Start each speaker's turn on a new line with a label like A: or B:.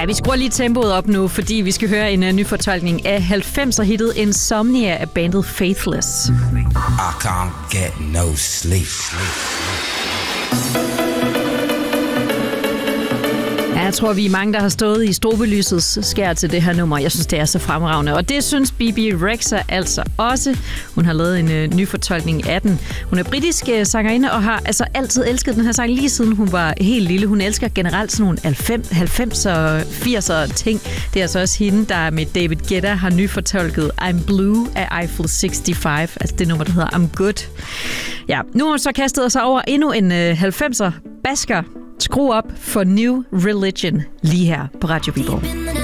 A: vi skruer lige tempoet op nu, fordi vi skal høre en ny fortolkning af 90'er-hittet Insomnia af bandet Faithless.
B: I can't get no sleep.
A: Jeg tror, vi er mange, der har stået i strobelysets skær til det her nummer. Jeg synes, det er så fremragende. Og det synes Bebe Rexha altså også. Hun har lavet en ny fortolkning af den. Hun er britisk sangerinde og har altså altid elsket den her sang, lige siden hun var helt lille. Hun elsker generelt sådan nogle 90'er, 80'er ting. Det er altså også hende, der med David Guetta har nyfortolket I'm Blue af Eiffel 65. Altså det nummer, der hedder I'm Good. Ja, nu har hun så kastet sig over endnu en 90'er basker. Skru op for New Religion lige her på Radio Viborg.